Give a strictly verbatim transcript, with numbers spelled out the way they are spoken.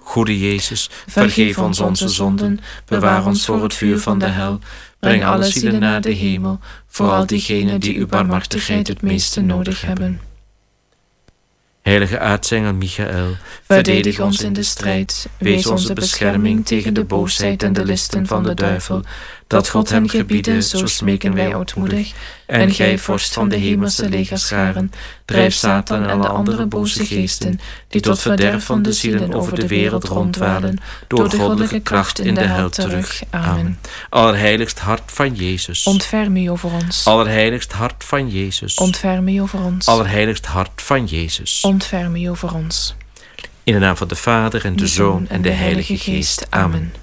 Goede Jezus, vergeef ons onze zonden, bewaar ons voor het vuur van de hel, breng alle zielen naar de hemel, vooral diegenen die uw barmhartigheid het meeste nodig hebben. Heilige aartsengel Michael, verdedig ons in de strijd, wees onze bescherming tegen de boosheid en de listen van de duivel. Dat God hem gebiede, zo smeken wij ootmoedig. En gij, vorst van de hemelse legerscharen, drijf Satan en alle andere boze geesten, die tot verderf van de zielen over de wereld ronddwalen, door de goddelijke kracht in de hel terug. Amen. Allerheiligst hart van Jezus, ontferm u over ons. Allerheiligst hart van Jezus, ontferm u over ons. Allerheiligst hart van Jezus, ontferm u over ons. In de naam van de Vader en de Zoon en de Heilige Geest. Amen.